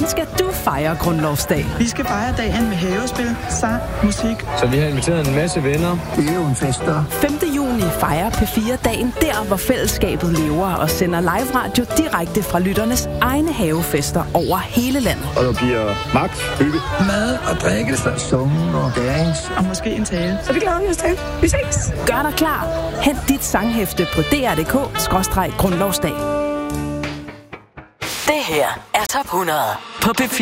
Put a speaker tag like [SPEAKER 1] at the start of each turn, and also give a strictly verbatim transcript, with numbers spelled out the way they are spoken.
[SPEAKER 1] skal du fejre grundlovsdag?
[SPEAKER 2] Vi skal fejre dagen med havespil, sang, musik.
[SPEAKER 3] Så vi har inviteret en masse venner.
[SPEAKER 4] Det er jo en fest, der.
[SPEAKER 1] femte juni fejrer P fire dagen der, hvor fællesskabet lever og sender live radio direkte fra lytternes egne havefester over hele landet.
[SPEAKER 3] Og der bliver magt, hygge,
[SPEAKER 4] mad og drikke, sunge og dance.
[SPEAKER 2] Og måske en tale.
[SPEAKER 1] Så det glæder vi os til. Vi ses. Gør dig klar. Hent dit sanghæfte på d r punktum d k skråstreg grundlovsdag.
[SPEAKER 5] Det her er Top hundrede på P fire.